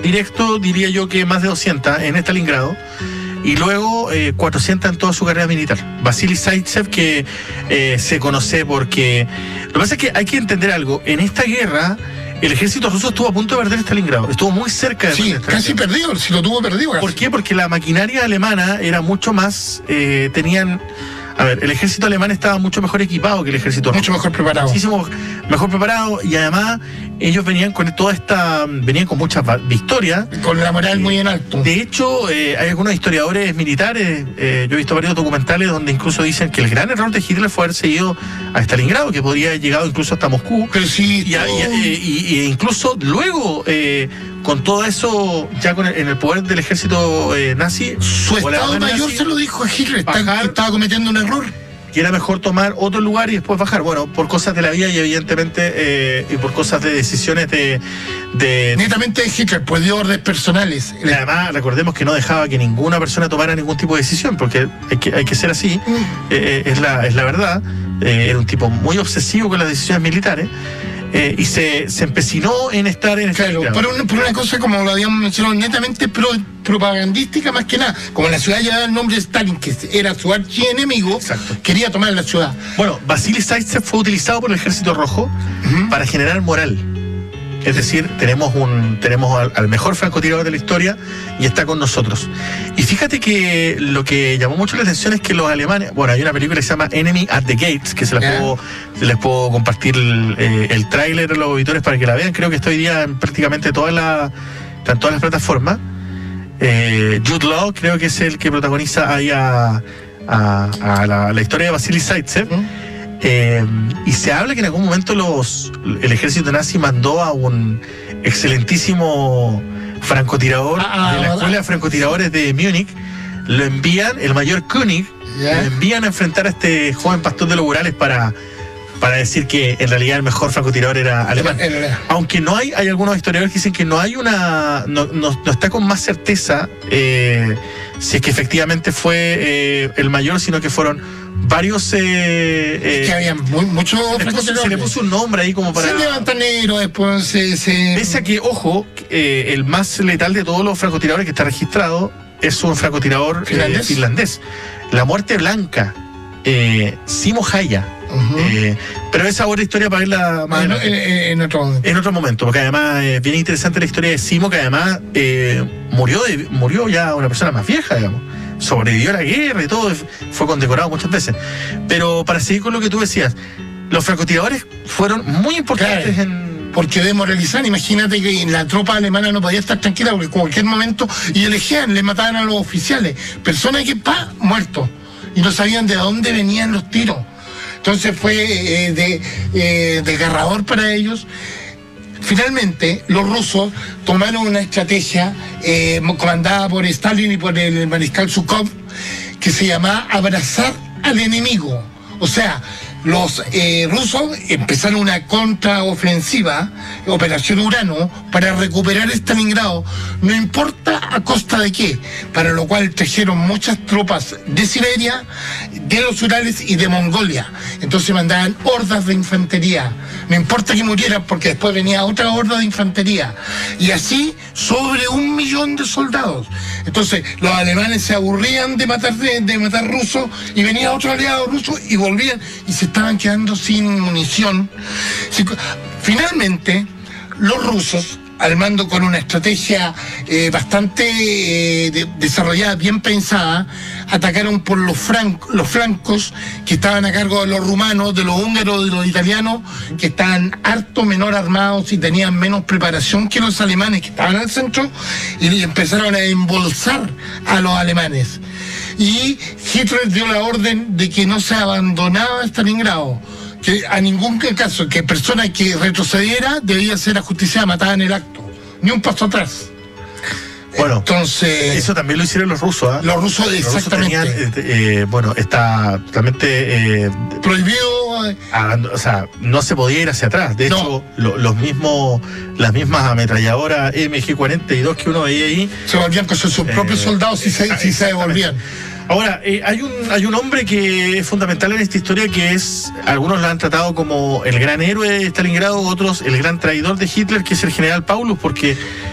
directo diría yo que más de 200 en Stalingrado. Y luego 400 en toda su carrera militar. Vasily Zaitsev, que se conoce porque... Lo que pasa es que hay que entender algo. En esta guerra, el ejército ruso estuvo a punto de perder Stalingrado. Estuvo muy cerca de Sí, casi perdido, si lo tuvo perdido. Casi. ¿Por qué? Porque la maquinaria alemana era mucho más... tenían... A ver, el ejército alemán estaba mucho mejor equipado que el ejército ruso. Mucho mejor preparado. Muchísimo mejor preparado, y además ellos venían con venían con muchas victorias. Con la moral muy en alto. De hecho, hay algunos historiadores militares, yo he visto varios documentales donde incluso dicen que el gran error de Hitler fue haber seguido a Stalingrado, que podría haber llegado incluso hasta Moscú. Pero sí, y incluso luego, con todo eso, ya en el poder del ejército nazi, su estado mayor nazi, se lo dijo a Hitler, estaba cometiendo un error. Que era mejor tomar otro lugar y después bajar. Bueno, por cosas de la vida y evidentemente y por cosas de decisiones de netamente de Hitler, pues dio órdenes personales. Y además, recordemos que no dejaba que ninguna persona tomara ningún tipo de decisión, porque hay que ser así, es la verdad. Era un tipo muy obsesivo con las decisiones militares. Y se empecinó en estar en claro, por una cosa, como lo habíamos mencionado, netamente propagandística más que nada. Como la ciudad llevaba el nombre de Stalin, que era su archienemigo, exacto, quería tomar la ciudad. Bueno, Vasily Zaitsev fue utilizado por el Ejército Rojo para generar moral. Es decir, tenemos al mejor francotirador de la historia y está con nosotros. Y fíjate que lo que llamó mucho la atención es que los alemanes... Bueno, hay una película que se llama Enemy at the Gates, que les puedo compartir el tráiler a los auditores para que la vean. Creo que está hoy día en prácticamente todas las plataformas. Jude Law creo que es el que protagoniza ahí a la historia de Vasily Zaitsev. Y se habla que en algún momento el ejército nazi mandó a un excelentísimo francotirador de la escuela de francotiradores de Múnich. Lo envían, el mayor König, lo envían a enfrentar a este joven pastor de los Urales para decir que en realidad el mejor francotirador era alemán. Aunque no hay algunos historiadores que dicen que no hay no está con más certeza si es que efectivamente fue el mayor, sino que fueron varios... que había muchos francotiradores. Se le puso un nombre ahí como para... Se levanta negro, después Pese a que, ojo, el más letal de todos los francotiradores que está registrado es un francotirador finlandés. La muerte blanca, Simo Häyhä. Pero esa otra historia para verla más en otro momento, porque además es bien interesante la historia de Simo, que además murió ya una persona más vieja, digamos. Sobrevivió a la guerra y todo, fue condecorado muchas veces. Pero para seguir con lo que tú decías, los francotiradores fueron muy importantes porque desmoralizaban. Imagínate que la tropa alemana no podía estar tranquila porque en cualquier momento, y elegían, le mataban a los oficiales, personas que muertos, y no sabían de dónde venían los tiros. Entonces fue desgarrador para ellos. Finalmente, los rusos tomaron una estrategia comandada por Stalin y por el mariscal Zhukov, que se llamaba abrazar al enemigo. O sea, los rusos empezaron una contraofensiva, Operación Urano, para recuperar Stalingrado, no importa a costa de qué, para lo cual trajeron muchas tropas de Siberia, de los Urales y de Mongolia. Entonces mandaban hordas de infantería, no importa que murieran, porque después venía otra horda de infantería, y así sobre 1 millón de soldados. Entonces los alemanes se aburrían de matar rusos, y venía otro aliado ruso y volvían, y se estaban quedando sin munición. Finalmente, los rusos, al mando con una estrategia bastante desarrollada, bien pensada, atacaron por los flancos que estaban a cargo de los rumanos, de los húngaros, de los italianos, que estaban harto menor armados y tenían menos preparación que los alemanes, que estaban al centro, y empezaron a embolsar a los alemanes. Y Hitler dio la orden de que no se abandonaba Stalingrado, que a ningún caso, que persona que retrocediera debía ser ajusticiada, matada en el acto, ni un paso atrás. Bueno, entonces eso también lo hicieron los rusos, ¿eh? Los rusos exactamente. Está totalmente prohibido. O sea, no se podía ir hacia atrás. De hecho, las mismas ametralladoras MG-42 que uno veía ahí se volvían con sus propios soldados si se devolvían. Ahora, hay un hombre que es fundamental en esta historia, que algunos lo han tratado como el gran héroe de Stalingrado, otros el gran traidor de Hitler, que es el general Paulus, porque